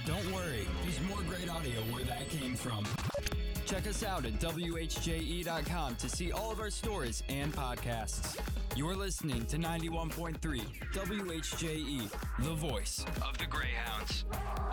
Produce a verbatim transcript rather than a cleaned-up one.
Don't worry, there's more great audio where that came from. Check us out at W H J E dot com to see all of our stories and podcasts. You're listening to ninety-one point three W H J E, the voice of the Greyhounds.